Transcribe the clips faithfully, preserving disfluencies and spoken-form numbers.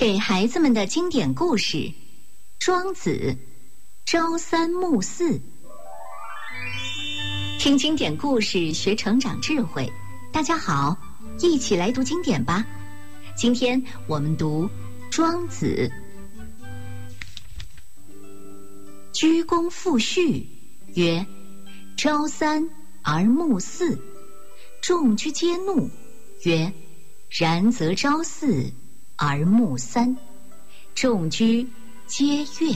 给孩子们的经典故事《庄子》，朝三暮四。听经典故事，学成长智慧。大家好，一起来读经典吧。今天我们读《庄子》。居公父序曰：朝三而暮四。众居皆怒，曰：然则朝四而暮三。众居皆悦。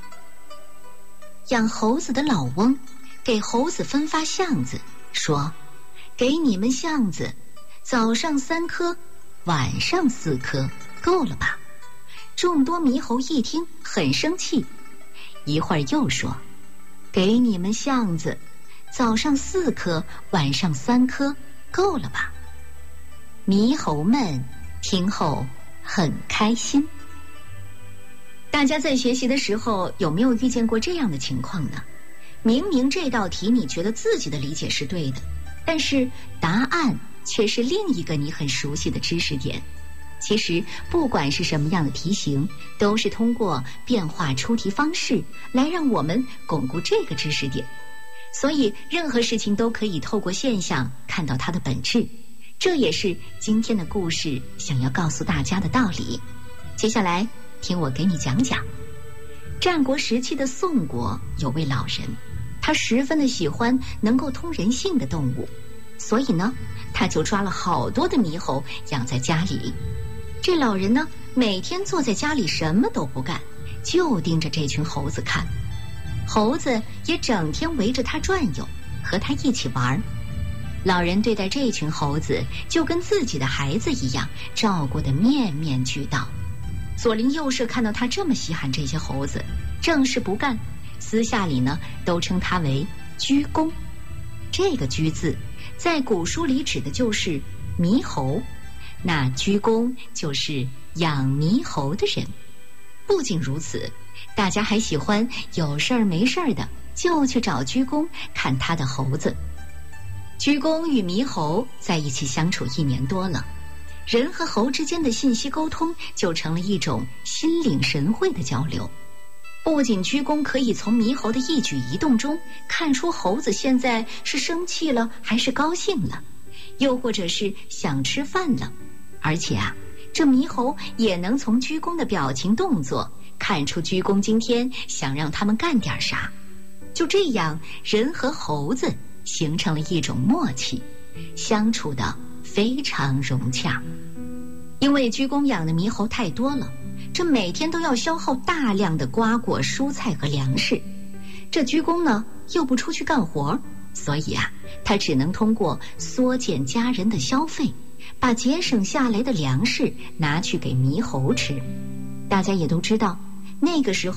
养猴子的老翁给猴子分发橡子，说：给你们橡子，早上三颗，晚上四颗，够了吧？众多猕猴一听很生气，一会儿又说：给你们橡子，早上四颗，晚上三颗，够了吧？猕猴们听后很开心。大家在学习的时候有没有遇见过这样的情况呢？明明这道题你觉得自己的理解是对的，但是答案却是另一个你很熟悉的知识点。其实不管是什么样的题型，都是通过变化出题方式来让我们巩固这个知识点。所以任何事情都可以透过现象看到它的本质，这也是今天的故事想要告诉大家的道理。接下来听我给你讲讲。战国时期的宋国有位老人，他十分的喜欢能够通人性的动物，所以呢，他就抓了好多的猕猴养在家里。这老人呢，每天坐在家里什么都不干，就盯着这群猴子看。猴子也整天围着他转悠，和他一起玩。老人对待这群猴子就跟自己的孩子一样，照顾得面面俱到。左邻右舍看到他这么稀罕这些猴子，正事不干，私下里呢都称他为居公。这个居字在古书里指的就是猕猴，那居公就是养猕猴的人。不仅如此，大家还喜欢有事儿没事儿的就去找居公看他的猴子。居公与猕猴在一起相处一年多了，人和猴之间的信息沟通就成了一种心领神会的交流。不仅居公可以从猕猴的一举一动中看出猴子现在是生气了还是高兴了，又或者是想吃饭了，而且啊，这猕猴也能从居公的表情动作看出居公今天想让他们干点啥。就这样，人和猴子形成了一种默契，相处的非常融洽。因为居公养的猕猴太多了，这每天都要消耗大量的瓜果蔬菜和粮食。这居公呢又不出去干活，所以啊，他只能通过缩减家人的消费，把节省下来的粮食拿去给猕猴吃。大家也都知道，那个时候